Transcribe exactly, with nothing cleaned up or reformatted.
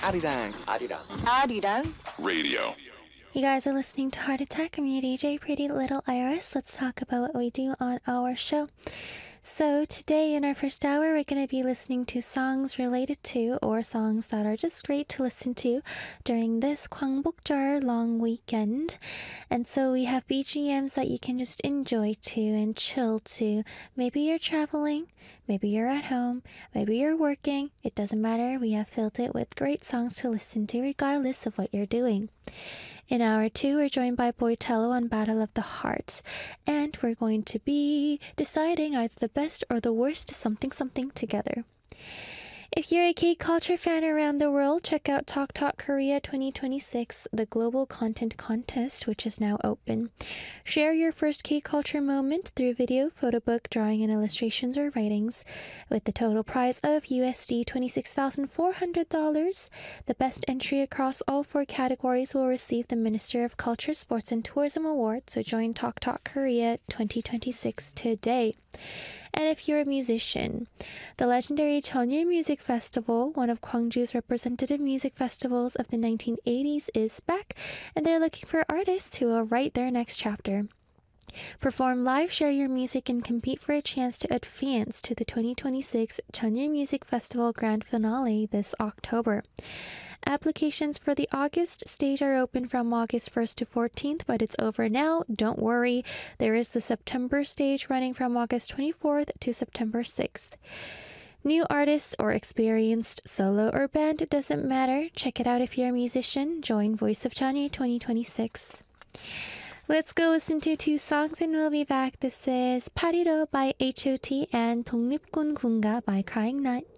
아리랑 아리랑 아리랑 radio. You guys are listening to Heart Attack. I'm your D J, Pretty Little Iris. Let's talk about what we do on our show. So today in our first hour, we're going to be listening to songs related to or songs that are just great to listen to during this 광복절 long weekend. And so we have B G Ms that you can just enjoy to and chill to. Maybe you're traveling, maybe you're at home, maybe you're working. It doesn't matter. We have filled it with great songs to listen to regardless of what you're doing. In hour two, we're joined by Boitello on Battle of the Heart, and we're going to be deciding either the best or the worst something something together. If you're a K-culture fan around the world, check out Talk Talk Korea twenty twenty-six, the global content contest, which is now open. Share your first K-culture moment through video, photo book, drawing, and illustrations or writings. With the total prize of U S D twenty-six thousand four hundred dollars, the best entry across all four categories will receive the Minister of Culture, Sports, and Tourism Award, so join Talk Talk Korea twenty twenty-six today. And if you're a musician, the legendary Cheonil Music Festival, one of Gwangju's representative music festivals of the nineteen eighties, is back, and they're looking for artists who will write their next chapter. Perform live, share your music, and compete for a chance to advance to the twenty twenty-six Cheonil Music Festival Grand Finale this October. Applications for the August stage are open from August first to fourteenth, but it's over now. Don't worry. There is the September stage running from August twenty-fourth to September sixth. New artists or experienced solo or band, it doesn't matter. Check it out if you're a musician. Join Voice of Cheonil twenty twenty-six. Let's go listen to two songs and we'll be back. This is 파리로 by H O T and 독립군 군가 by Crying Nut.